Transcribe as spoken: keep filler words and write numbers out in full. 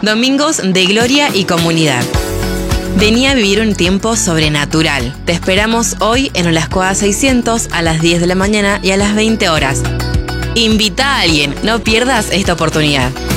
Domingos de gloria y comunidad. Vení a vivir un tiempo sobrenatural. Te esperamos hoy en Olascoaga seiscientos a las diez de la mañana y a las veinte horas. Invita a alguien, no pierdas esta oportunidad.